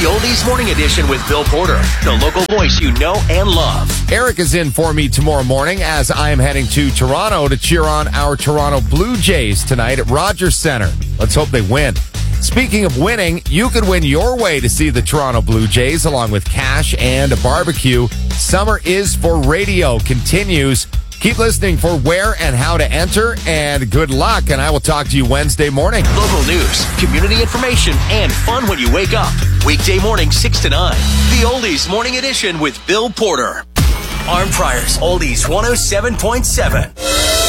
The Oldies Morning Edition with Bill Porter, the local voice you know and love. Eric is in for me tomorrow morning as I am heading to Toronto to cheer on our Toronto Blue Jays tonight at Rogers Centre. Let's hope they win. Speaking of winning, you could win your way to see the Toronto Blue Jays along with cash and a barbecue. Summer is for Radio continues. Keep listening for where and how to enter, and good luck, and I will talk to you Wednesday morning. Local news, community information, and fun when you wake up. Weekday morning, 6 to 9. The Oldies Morning Edition with Bill Porter. Arm Priors, Oldies 107.7.